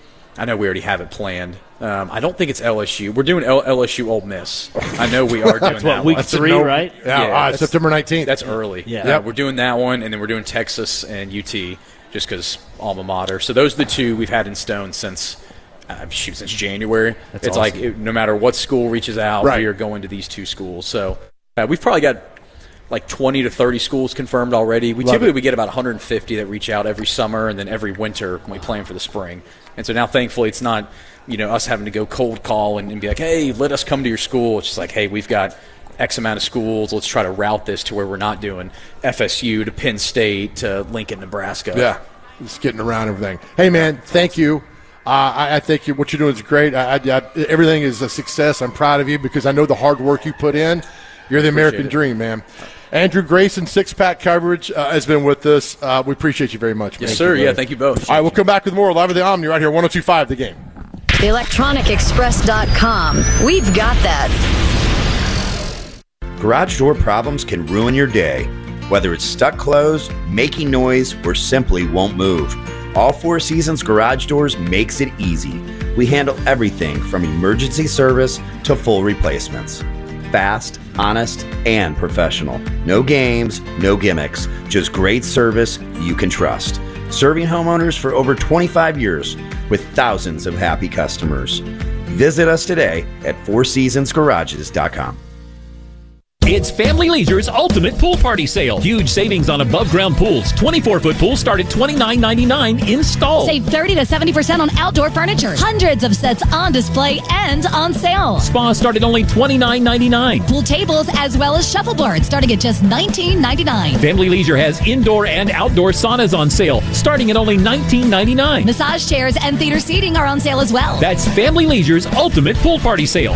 I know we already have it planned. Um, I don't think it's L S U. We're doing L- LSU Ole Miss. I know we are doing That's that what, week one. three, right? Yeah, all right, that's- September nineteenth. That's early. Yeah. Uh, Yep. we're doing that one, and then we're doing Texas and U T just because alma mater. So those are the two we've had in stone since, uh, shoot, since January. That's it's awesome. like it, no matter what school reaches out, Right. we are going to these two schools. So uh, we've probably got like twenty to thirty schools confirmed already. We Love typically it. we get about one hundred fifty that reach out every summer, and then every winter when we plan for the spring. And so now, thankfully, it's not, you know, us having to go cold call and, and be like, hey, let us come to your school. It's just like, hey, we've got X amount of schools. Let's try to route this to where we're not doing F S U to Penn State to Lincoln, Nebraska. Yeah, just getting around everything. Hey, man, thank you. Uh, I, I think you, what you're doing is great. I, I, I, everything is a success. I'm proud of you because I know the hard work you put in. You're the American it. dream, man. Andrew Grayson, Six Pack Coverage, uh, has been with us. Uh, we appreciate you very much. Yes, man. sir. Yeah, thank you both. All right, we'll come back with more live at the Omni right here, one oh two point five The Game. electronic express dot com. We've got that. Garage door problems can ruin your day. Whether it's stuck closed, making noise, or simply won't move, All Four Seasons Garage Doors makes it easy. We handle everything from emergency service to full replacements. Fast, honest, and professional. No games, no gimmicks, just great service you can trust. Serving homeowners for over twenty-five years with thousands of happy customers. Visit us today at four seasons garages dot com. It's Family Leisure's ultimate pool party sale. Huge savings on above-ground pools. twenty-four foot pools start at twenty-nine ninety-nine installed. Save thirty to seventy percent on outdoor furniture. Hundreds of sets on display and on sale. Spas start at only twenty-nine ninety-nine. Pool tables as well as shuffleboards starting at just nineteen ninety-nine. Family Leisure has indoor and outdoor saunas on sale, starting at only nineteen ninety-nine. Massage chairs and theater seating are on sale as well. That's Family Leisure's ultimate pool party sale.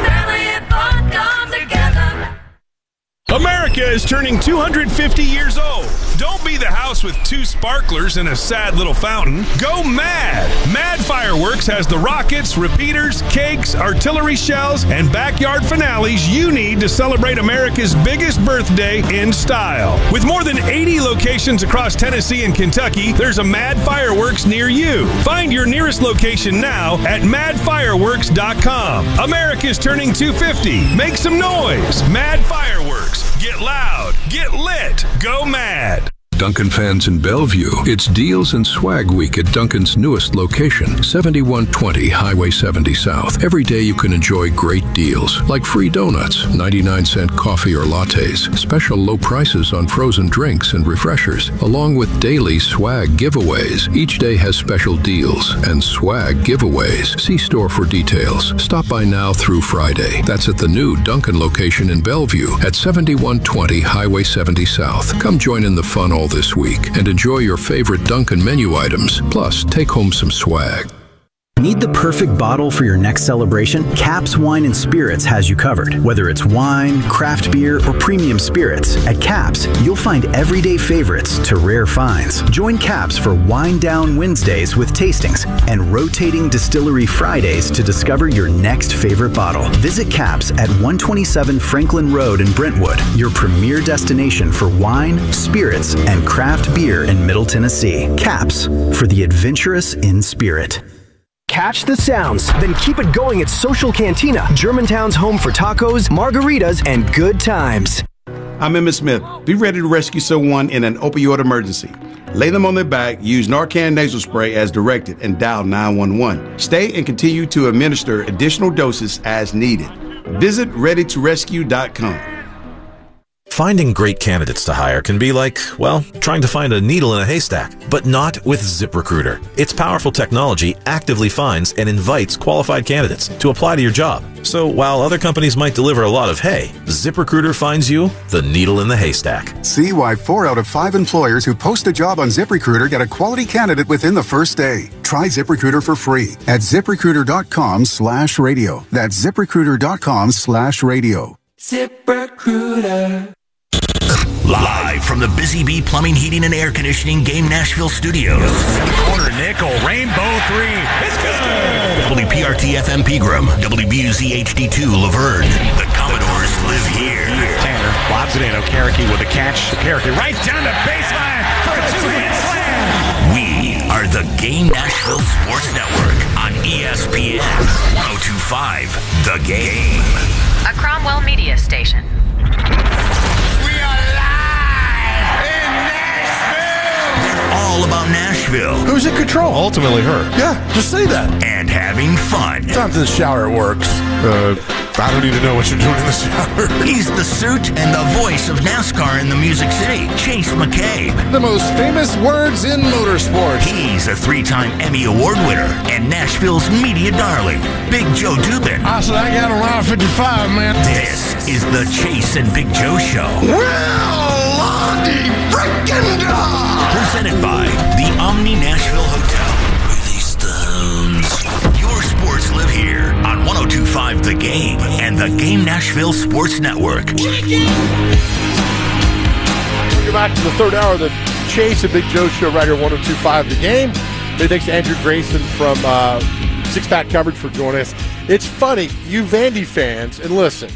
America is turning two hundred fifty years old. Don't be the house with two sparklers and a sad little fountain. Go mad! Mad Fireworks has the rockets, repeaters, cakes, artillery shells, and backyard finales you need to celebrate America's biggest birthday in style. With more than eighty locations across Tennessee and Kentucky, there's a Mad Fireworks near you. Find your nearest location now at mad fireworks dot com. America's turning two hundred fifty. Make some noise. Mad Fireworks. Get loud. Get lit. Go mad. Duncan fans in Bellevue, it's Deals and Swag Week at Duncan's newest location, seventy-one twenty Highway seventy South. Every day you can enjoy great deals, like free donuts, ninety-nine cent coffee or lattes, special low prices on frozen drinks and refreshers, along with daily swag giveaways. Each day has special deals and swag giveaways. See store for details. Stop by now through Friday. That's at the new Duncan location in Bellevue at seventy-one twenty Highway seventy South. Come join in the fun all this week and enjoy your favorite Duncan menu items. Plus, take home some swag. Need the perfect bottle for your next celebration? Caps Wine and Spirits has you covered. Whether it's wine, craft beer, or premium spirits, at Caps, you'll find everyday favorites to rare finds. Join Caps for Wine Down Wednesdays with tastings and rotating Distillery Fridays to discover your next favorite bottle. Visit Caps at one twenty-seven Franklin Road in Brentwood, your premier destination for wine, spirits, and craft beer in Middle Tennessee. Caps, for the adventurous in spirit. Catch the sounds, then keep it going at Social Cantina, Germantown's home for tacos, margaritas, and good times. I'm Emmett Smith. Be ready to rescue someone in an opioid emergency. Lay them on their back, use Narcan nasal spray as directed, and dial nine one one. Stay and continue to administer additional doses as needed. Visit ready to rescue dot com. Finding great candidates to hire can be like, well, trying to find a needle in a haystack, but not with ZipRecruiter. Its powerful technology actively finds and invites qualified candidates to apply to your job. So while other companies might deliver a lot of hay, ZipRecruiter finds you the needle in the haystack. See why four out of five employers who post a job on ZipRecruiter get a quality candidate within the first day. Try ZipRecruiter for free at ZipRecruiter.com slash radio. That's ZipRecruiter.com slash radio. ZipRecruiter. Live from the Busy Bee Plumbing, Heating, and Air Conditioning Game Nashville Studios. Corner nickel, rainbow three. It's good. W P R T F M Pegram, W B U Z H D two Laverne. The Commodores live here. Tanner lobs it in. Okereke with a catch. Okereke right down the baseline for a two-hit slam. We are the Game Nashville Sports Network on E S P N one oh two point five The Game. A Cromwell Media Station. All about Nashville. Who's in control? Ultimately her. Yeah, just say that. And having fun. Sometimes in the shower it works. Uh, I don't need to know what you're doing in the shower. He's the suit and the voice of NASCAR in the Music City, Chase McCabe. The most famous words in motorsports. He's a three-time Emmy Award winner and Nashville's media darling, Big Joe Dubin. I said I got around fifty-five, man. This is the Chase and Big Joe Show. Well, Lonnie freaking God! Presented by the Omni Nashville Hotel. Release the hounds. Your sports live here on one oh two point five The Game and the Game Nashville Sports Network. Welcome back to the third hour of the Chase and Big Joe Show right here on one oh two point five The Game. Big thanks to Andrew Grayson from uh, Six Pack Coverage for joining us. It's funny, you Vandy fans, and listen,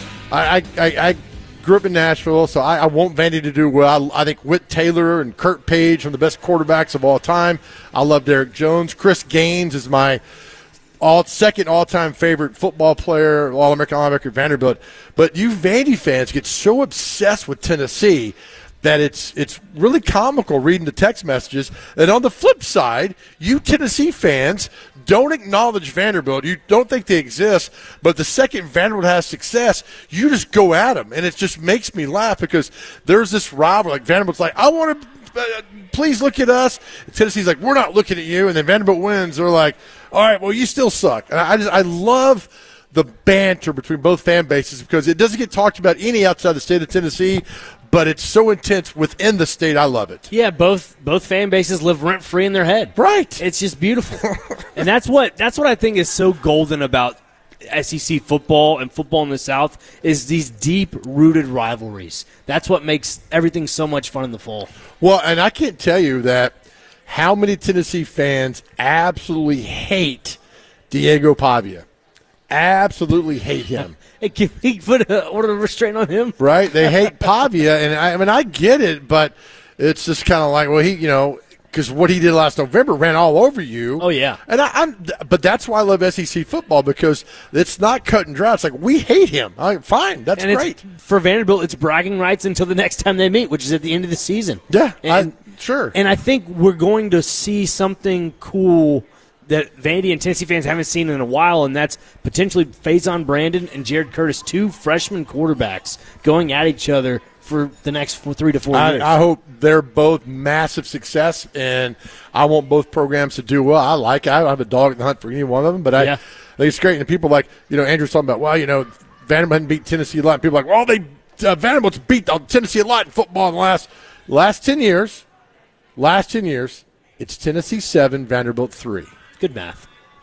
I I, I, I grew up in Nashville, so I, I want Vandy to do well. I, I think Whit Taylor and Kurt Page are the best quarterbacks of all time. I love Derek Jones. Chris Gaines is my all second all-time favorite football player, All-American, All-American Vanderbilt. But you Vandy fans get so obsessed with Tennessee that it's it's really comical reading the text messages. And on the flip side, you Tennessee fans don't acknowledge Vanderbilt. You don't think they exist, but the second Vanderbilt has success, you just go at them. And it just makes me laugh because there's this rivalry. Like Vanderbilt's like, I want to uh, please look at us. And Tennessee's like, we're not looking at you. And then Vanderbilt wins. They're like, all right, well, you still suck. And I just I love the banter between both fan bases because it doesn't get talked about any outside the state of Tennessee, but it's so intense within the state. I love it. Yeah, both both fan bases live rent free in their head. Right. It's just beautiful, and that's what that's what I think is so golden about S E C football and football in the South is these deep rooted rivalries. That's what makes everything so much fun in the fall. Well, and I can't tell you that how many Tennessee fans absolutely hate Diego Pavia. Absolutely hate him. Hey, can he put an order of restraint on him? Right? They hate Pavia, and I, I mean, I get it, but it's just kind of like, well, he, you know, because what he did last November ran all over you. Oh, yeah. And I, I'm, but that's why I love S E C football because it's not cut and dry. It's like, we hate him. I, fine, that's and great. For Vanderbilt, it's bragging rights until the next time they meet, which is at the end of the season. Yeah, and, I, sure. And I think we're going to see something cool that Vandy and Tennessee fans haven't seen in a while, and that's potentially Faison Brandon and Jared Curtis, two freshman quarterbacks going at each other for the next four, three to four I, years. I hope they're both massive success, and I want both programs to do well. I like it. I don't have a dog in the hunt for any one of them, but I, Yeah. I think it's great. And people like, you know, Andrew's talking about, well, you know, Vanderbilt hadn't beat Tennessee a lot. And people are like, well, they uh, Vanderbilt's beat Tennessee a lot in football in the last, last ten years. Last ten years, it's Tennessee seven, Vanderbilt three. Good math.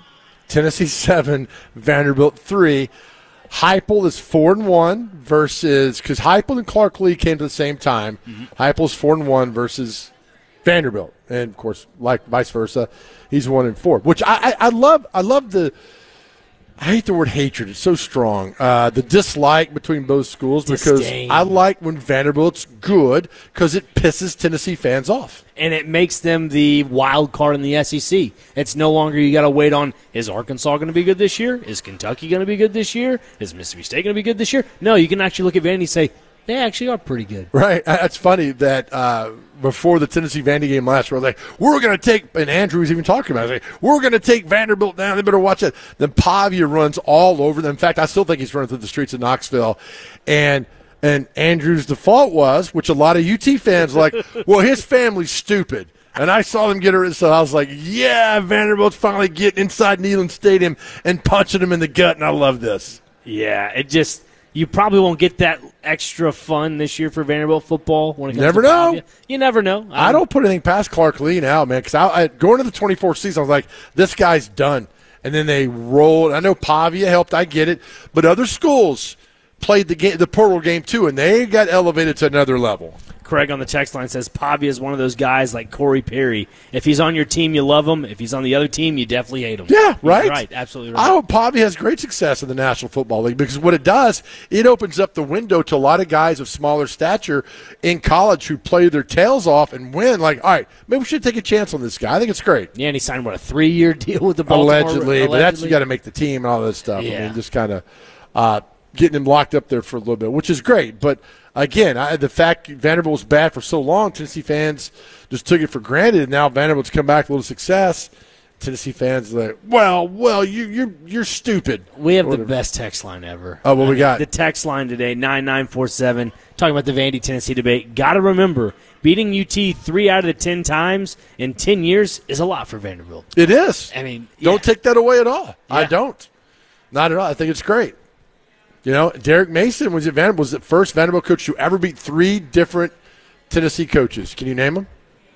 Tennessee seven, Vanderbilt three. Heupel is four and one versus because Heupel and Clark Lee came to the same time. Mm-hmm. Heupel's four and one versus Vanderbilt, and of course, like vice versa, he's one and four. Which I, I, I love. I love the. I hate the word hatred. It's so strong. Uh, the dislike between both schools because Disdain. I like when Vanderbilt's good because it pisses Tennessee fans off. And it makes them the wild card in the S E C. It's no longer you got to wait on, is Arkansas going to be good this year? Is Kentucky going to be good this year? Is Mississippi State going to be good this year? No, you can actually look at Vandy and say, they actually are pretty good. Right. It's funny that uh, before the Tennessee-Vandy game last year, I was like, we're going to take, and Andrew was even talking about it, like, we're going to take Vanderbilt down. They better watch it. Then Pavia runs all over them. In fact, I still think he's running through the streets of Knoxville. And and Andrew's default was, which a lot of U T fans were like, well, his family's stupid. And I saw them get her, so I was like, yeah, Vanderbilt's finally getting inside Neyland Stadium and punching him in the gut, and I love this. Yeah, it just – you probably won't get that extra fun this year for Vanderbilt football when it comes never to know. Pavia. You never know. Um, I don't put anything past Clark Lee now, man, because I, I, going to the twenty-fourth season, I was like, this guy's done. And then they rolled. I know Pavia helped. I get it. But other schools played the game, the portal game, too, and they got elevated to another level. Craig on the text line says Pavia is one of those guys like Corey Perry. If he's on your team, you love him. If he's on the other team, you definitely hate him. Yeah, right? He's right, absolutely right. I hope Pavia has great success in the National Football League because what it does, it opens up the window to a lot of guys of smaller stature in college who play their tails off and win. Like, all right, maybe we should take a chance on this guy. I think it's great. Yeah, and he signed, what, a three-year deal with the Baltimore? Allegedly, Allegedly. but that's you got to make the team and all that stuff. Yeah. I mean, just kind of uh, getting him locked up there for a little bit, which is great. But again, I, the fact Vanderbilt was bad for so long, Tennessee fans just took it for granted. And now Vanderbilt's come back with a little success. Tennessee fans are like, well, well, you, you're you're stupid. We have the best text line ever. Oh, what we got? The text line today, nine nine four seven, talking about the Vandy-Tennessee debate. Got to remember, beating U T three out of the ten times in ten years is a lot for Vanderbilt. It is. I mean, don't yeah. take that away at all. I Yeah. don't. Not at all. I think it's great. You know, Derek Mason was at Vanderbilt, was the first Vanderbilt coach to ever beat three different Tennessee coaches. Can you name them?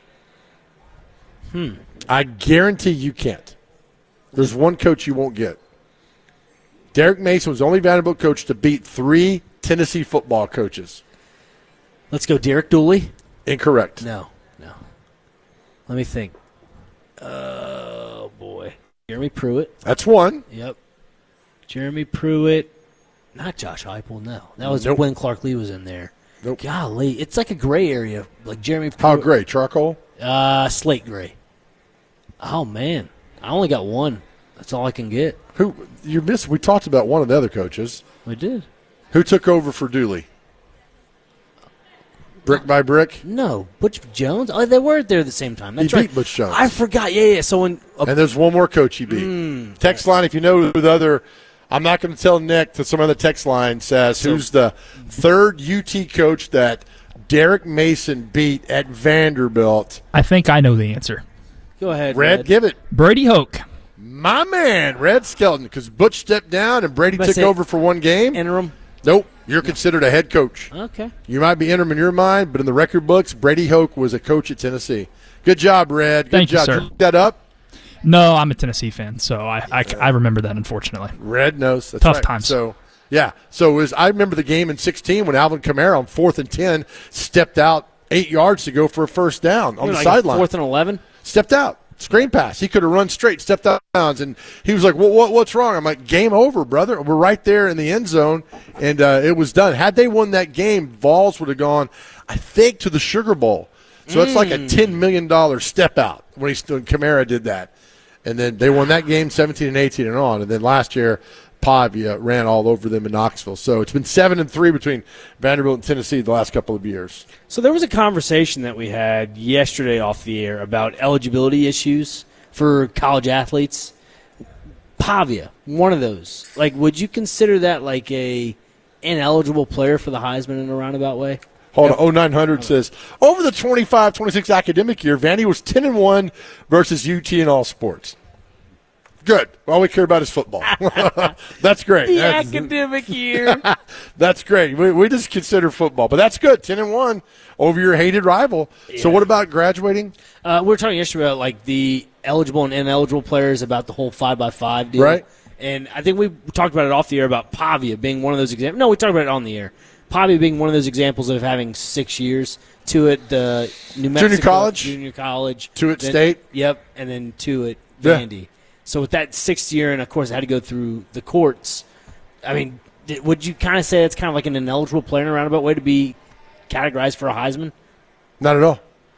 Hmm. I guarantee you can't. There's one coach you won't get. Derek Mason was the only Vanderbilt coach to beat three Tennessee football coaches. Let's go Derek Dooley. Incorrect. No, no. Let me think. Oh, boy. Jeremy Pruitt. That's one. Yep. Jeremy Pruitt. Not Josh Heupel, no. That was Nope. when Clark Lee was in there. Nope. Golly, it's like a gray area. Like Jeremy Pruitt. How gray? Charcoal? Uh, slate gray. Oh, man. I only got one. That's all I can get. Who you missed? We talked about one of the other coaches. We did. Who took over for Dooley? Brick by brick? No. Butch Jones? Oh, they were there at the same time. That's He right. beat Butch Jones. I forgot. Yeah, yeah. So when uh, And there's one more coach he beat. Mm. Text line, if you know who the other, I'm not going to tell Nick, that some other text line says So- who's the third U T coach that Derek Mason beat at Vanderbilt. I think I know the answer. Go ahead, Red, Red. give it. Brady Hoke. My man, Red Skelton, because Butch stepped down and Brady But took say- over for one game. Interim? Nope. You're considered a head coach. Okay. You might be interim in your mind, but in the record books, Brady Hoke was a coach at Tennessee. Good job, Red. Good Thank you, job. sir. Did you look that up? No, I'm a Tennessee fan, so I, I, I remember that, unfortunately. Red knows. That's Tough right. times. So, yeah. So it was, I remember the game in sixteen when Alvin Kamara on fourth and ten stepped out eight yards to go for a first down on You're the like sideline. Fourth and eleven? Stepped out. Screen pass. He could have run straight, stepped out of bounds, and he was like, what, what, what's wrong? I'm like, game over, brother. We're right there in the end zone, and uh, it was done. Had they won that game, Vols would have gone, I think, to the Sugar Bowl. So it's like a ten million dollars step out when he stood, Kamara did that. And then they won that game seventeen and eighteen and on. And then last year, Pavia ran all over them in Knoxville. So it's been seven and three between Vanderbilt and Tennessee the last couple of years. So there was a conversation that we had yesterday off the air about eligibility issues for college athletes. Pavia, one of those. Like, would you consider that like a ineligible player for the Heisman in a roundabout way? Hold on, oh nine hundred says, over the twenty-five twenty-six academic year, Vandy was ten and one versus U T in all sports. Good. All we care about is football. That's great. The That's, academic year. that's great. We, we just consider football, but that's good. Ten and one over your hated rival. Yeah. So what about graduating? Uh, we were talking yesterday about like the eligible and ineligible players, about the whole five by five deal. Right. And I think we talked about it off the air about Pavia being one of those examples. No, we talked about it on the air. Pavia being one of those examples of having six years to it. The New Mexico Junior college? Junior college. To it then, State? Yep. And then to it Yeah. Vandy. So with that sixth year, and of course it had to go through the courts, I mean, did, would you kind of say it's kind of like an ineligible player in a roundabout way to be categorized for a Heisman? Not at all.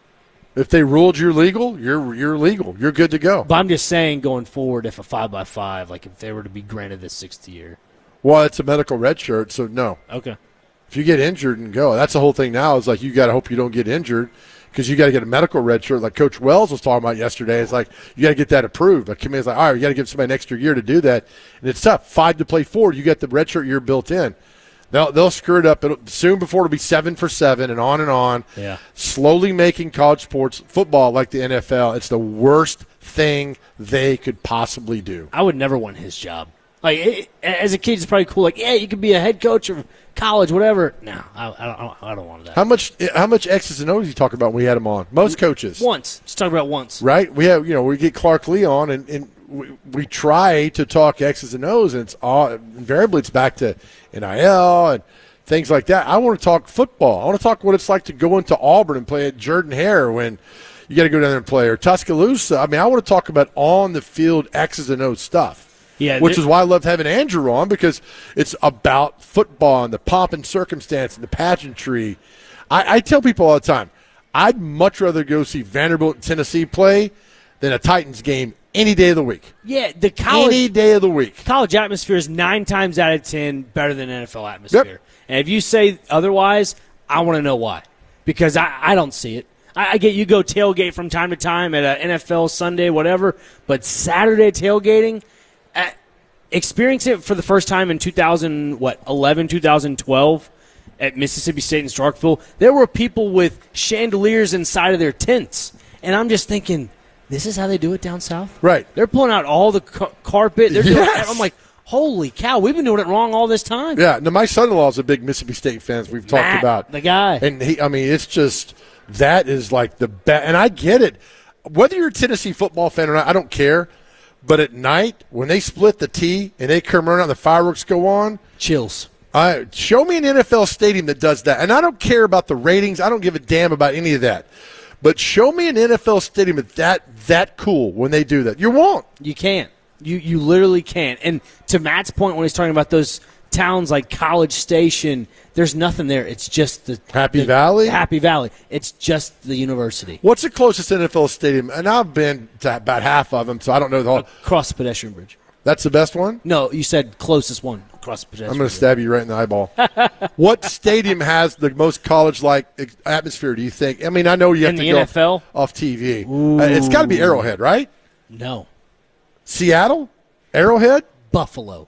If they ruled you're legal, you're you're legal. You're good to go. But I'm just saying, going forward, if a five by five, like if they were to be granted this sixth year. Well, it's a medical red shirt, so no. Okay. If you get injured and go, that's the whole thing now is like you got to hope you don't get injured because you got to get a medical red shirt like Coach Wells was talking about yesterday. It's like you got to get that approved. Like committee's like, all right, you got to give somebody an extra year to do that. And it's tough. Five to play four, you get the red shirt year built in. They'll, they'll screw it up. It'll, soon before it'll be seven for seven and on and on. Yeah. Slowly making college sports football like the N F L. It's the worst thing they could possibly do. I would never want his job. Like it, as a kid, it's probably cool. Like, yeah, you could be a head coach of college, whatever. No, I, I don't. I don't want that. How much? How much X's and O's you talk about when we had him on? Most coaches once. Just talk about once. Right? We have, you know, we get Clark Lee on, and, and we, we try to talk X's and O's, and it's all invariably it's back to N I L and things like that. I want to talk football. I want to talk what it's like to go into Auburn and play at Jordan Hare when you got to go down there and play, or Tuscaloosa. I mean, I want to talk about on the field X's and O's stuff. Yeah, which is why I love having Andrew on, because it's about football and the pomp and circumstance and the pageantry. I, I tell people all the time, I'd much rather go see Vanderbilt and Tennessee play than a Titans game any day of the week. Yeah, the college any day of the week. College atmosphere is nine times out of ten better than N F L atmosphere. Yep. And if you say otherwise, I want to know why, because I, I don't see it. I, I get you go tailgate from time to time at an N F L Sunday, whatever, but Saturday tailgating. Uh, experience it for the first time in two thousand, what, eleven, two thousand twelve at Mississippi State in Starkville. There were people with chandeliers inside of their tents, and I'm just thinking, this is how they do it down south? Right. They're pulling out all the ca- carpet. They're doing, Yes. I'm like, holy cow, we've been doing it wrong all this time. Yeah, no, my son-in-law is a big Mississippi State fan, as we've talked Matt, about. the guy. And, he, I mean, it's just, that is like the best. And I get it. Whether you're a Tennessee football fan or not, I don't care. But at night, when they split the T and they come around and the fireworks go on. Chills. Uh, show me an N F L stadium that does that. And I don't care about the ratings. I don't give a damn about any of that. But show me an N F L stadium that's that, that cool when they do that. You won't. You can't. You you literally can't. And to Matt's point when he's talking about those towns like College Station, there's nothing there. It's just the Happy the, Valley? Happy Valley. It's just the university. What's the closest N F L stadium? And I've been to about half of them, so I don't know the whole. Across the pedestrian bridge. That's the best one? No, you said closest one across the pedestrian I'm going bridge. to stab you right in the eyeball. What stadium has the most college-like ex- atmosphere, do you think? I mean, I know you have In to the go N F L? off T V. Uh, it's got to be Arrowhead, right? No. Seattle? Arrowhead? Buffalo.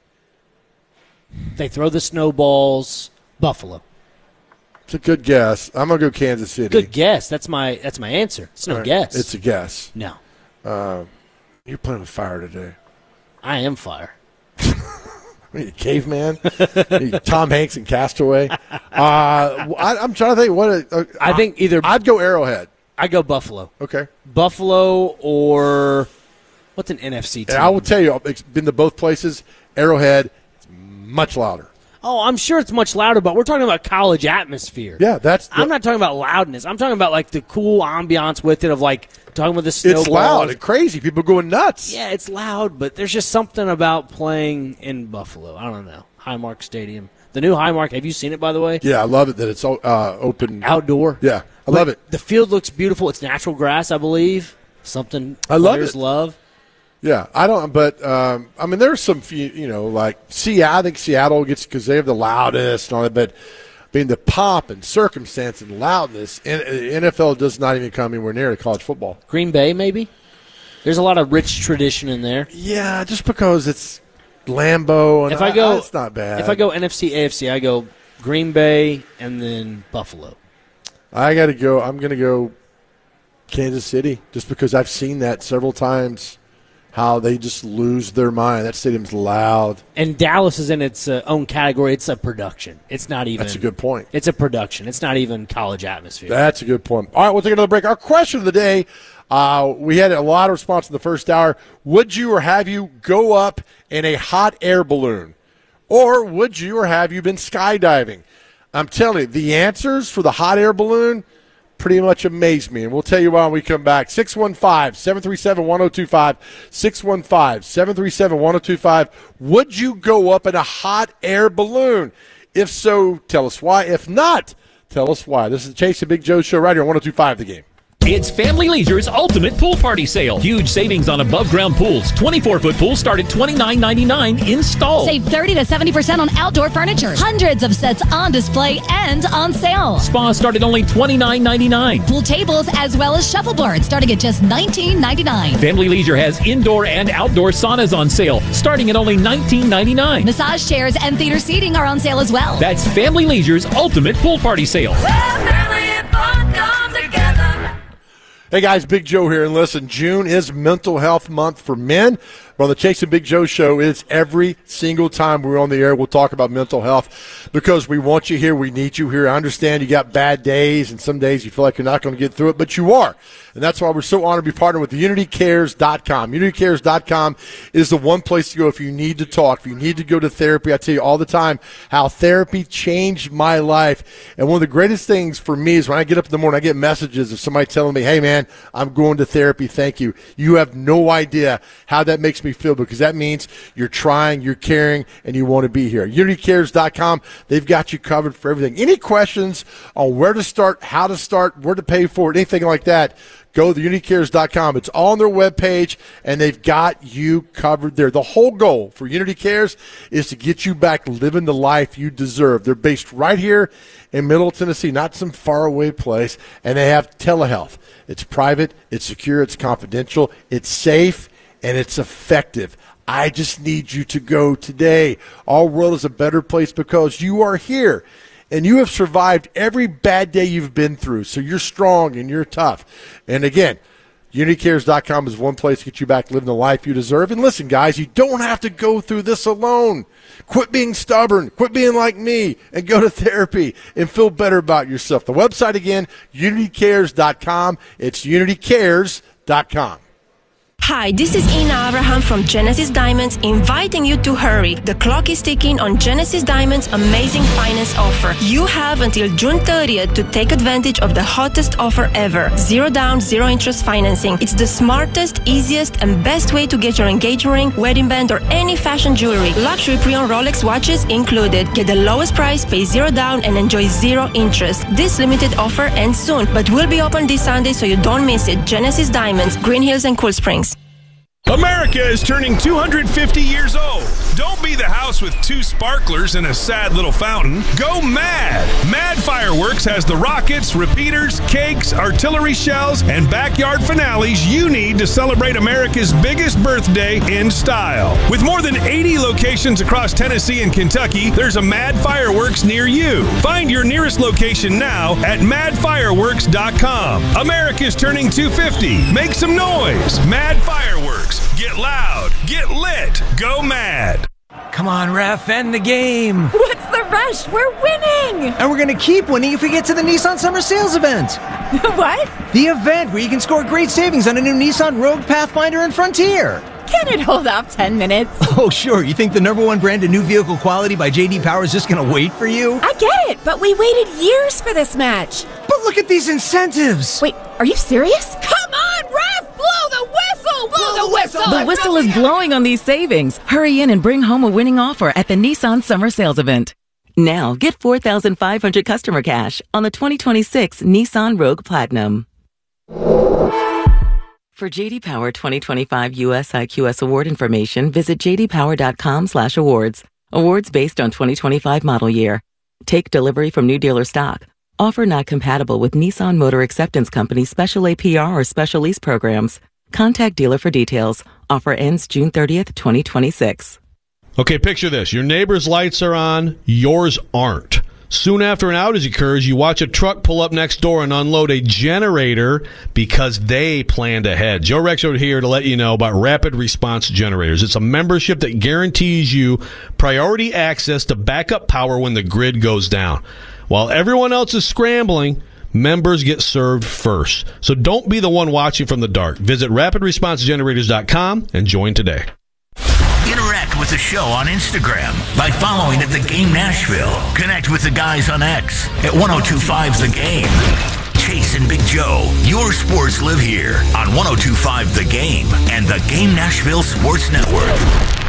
They throw the snowballs. Buffalo. It's a good guess. I'm going to go Kansas City. Good guess. That's my that's my answer. It's no All right. guess. It's a guess. No. Uh, you're playing with fire today. I am fire. What are you, caveman? Are you Tom Hanks and Castaway? Uh, I, I'm trying to think. What uh, I think either I'd go Arrowhead. I go Buffalo. Okay. Buffalo or what's an N F C team? And I will tell you, it's been to both places. Arrowhead, it's much louder. Oh, I'm sure it's much louder, but we're talking about college atmosphere. Yeah, that's. The, I'm not talking about loudness. I'm talking about like the cool ambiance with it of like talking about the snowballs. It's loud and crazy. People going nuts. Yeah, it's loud, but there's just something about playing in Buffalo. I don't know. Highmark Stadium. The new Highmark, have you seen it, by the way? Yeah, I love it that it's uh, open. Outdoor. Yeah, I But love it. The field looks beautiful. It's natural grass, I believe. Something I love players it. love. Yeah, I don't. But um, I mean, there's some few, you know, like Seattle. I think Seattle gets because they have the loudest and all that. But I mean, the pomp and circumstance and loudness, N- N F L does not even come anywhere near to college football. Green Bay, maybe. There's a lot of rich tradition in there. Yeah, just because it's Lambeau. And If I go, it's not bad. If I go N F C, A F C, I go Green Bay and then Buffalo. I got to go. I'm going to go Kansas City just because I've seen that several times how they just lose their mind. That stadium's loud. And Dallas is in its uh, own category. It's a production. It's not even. That's a good point. It's a production. It's not even college atmosphere. That's a good point. All right, we'll take another break. Our question of the day, uh, we had a lot of response in the first hour. Would you or have you go up in a hot air balloon? Or would you or have you been skydiving? I'm telling you, the answers for the hot air balloon pretty much amaze me, and we'll tell you why when we come back. six one five, seven three seven, one oh two five, six one five, seven three seven, one oh two five. Would you go up in a hot air balloon? If so, tell us why. If not, tell us why. This is the Chase and Big Joe Show right here on one oh two five The Game. It's Family Leisure's ultimate pool party sale. Huge savings on above-ground pools. twenty-four foot pools start at twenty-nine ninety-nine installed. Save thirty to seventy percent on outdoor furniture. Hundreds of sets on display and on sale. Spas start at only twenty-nine ninety-nine. Pool tables as well as shuffleboards starting at just nineteen ninety-nine. Family Leisure has indoor and outdoor saunas on sale starting at only nineteen ninety-nine. Massage chairs and theater seating are on sale as well. That's Family Leisure's ultimate pool party sale. Hey guys, Big Joe here, and listen, June is Mental Health Month for men. But on the Chase and Big Joe Show, it's every single time we're on the air, we'll talk about mental health because we want you here, we need you here. I understand you got bad days, and some days you feel like you're not going to get through it, but you are. And that's why we're so honored to be partnered with unity cares dot com. unity cares dot com is the one place to go if you need to talk, if you need to go to therapy. I tell you all the time how therapy changed my life. And one of the greatest things for me is when I get up in the morning, I get messages of somebody telling me, hey, man, I'm going to therapy. Thank you. You have no idea how that makes me feel because that means you're trying, you're caring, and you want to be here. unity cares dot com, they've got you covered for everything. Any questions on where to start, how to start, where to pay for it, anything like that, go to unity cares dot com. It's all on their webpage, and they've got you covered there. The whole goal for Unity Cares is to get you back living the life you deserve. They're based right here in Middle Tennessee, not some faraway place, and they have telehealth. It's private, it's secure, it's confidential, it's safe, and it's effective. I just need you to go today. Our world is a better place because you are here. And you have survived every bad day you've been through. So you're strong and you're tough. And again, unity cares dot com is one place to get you back living the life you deserve. And listen, guys, you don't have to go through this alone. Quit being stubborn. Quit being like me and go to therapy and feel better about yourself. The website again, unity cares dot com. It's unity cares dot com. Hi, this is Ina Abraham from Genesis Diamonds inviting you to hurry. The clock is ticking on Genesis Diamonds' amazing finance offer. You have until June thirtieth to take advantage of the hottest offer ever. Zero down, zero interest financing. It's the smartest, easiest, and best way to get your engagement ring, wedding band, or any fashion jewelry. Luxury pre-owned Rolex watches included. Get the lowest price, pay zero down, and enjoy zero interest. This limited offer ends soon, but will be open this Sunday so you don't miss it. Genesis Diamonds, Green Hills and Cool Springs. America is turning two hundred fifty years old. Don't be the house with two sparklers and a sad little fountain. Go mad! Mad Fireworks has the rockets, repeaters, cakes, artillery shells, and backyard finales you need to celebrate America's biggest birthday in style. With more than eighty locations across Tennessee and Kentucky, there's a Mad Fireworks near you. Find your nearest location now at mad fireworks dot com. America's turning two hundred fifty. Make some noise. Mad Fireworks. Get loud, get lit, go mad. Come on, ref, end the game. What's the rush? We're winning. And we're going to keep winning if we get to the Nissan Summer Sales event. What? The event where you can score great savings on a new Nissan Rogue, Pathfinder, and Frontier. Can it hold off ten minutes? Oh, sure. You think the number one brand of new vehicle quality by J D Power is just going to wait for you? I get it, but we waited years for this match. But look at these incentives. Wait, are you serious? Come on, ref! Blow the whistle! Blow, blow the whistle! The whistle is blowing on these savings. Hurry in and bring home a winning offer at the Nissan Summer Sales event. Now, get four thousand five hundred customer cash on the twenty twenty-six Nissan Rogue Platinum. For J D Power twenty twenty-five U S I Q S award information, visit j d power dot com slash awards. Awards based on twenty twenty-five model year. Take delivery from new dealer stock. Offer not compatible with Nissan Motor Acceptance Company special A P R or special lease programs. Contact dealer for details. Offer ends June thirtieth, twenty twenty-six. Okay, picture this. Your neighbor's lights are on, yours aren't. Soon after an outage occurs, you watch a truck pull up next door and unload a generator because they planned ahead. Joe Rexrode here to let you know about Rapid Response Generators. It's a membership that guarantees you priority access to backup power when the grid goes down. While everyone else is scrambling, members get served first. So don't be the one watching from the dark. Visit rapid response generators dot com and join today. Interact with the show on Instagram by following at The Game Nashville. Connect with the guys on X at ten twenty-five The Game. Chase and Big Joe, your sports live here on ten twenty-five The Game and the Game Nashville Sports Network.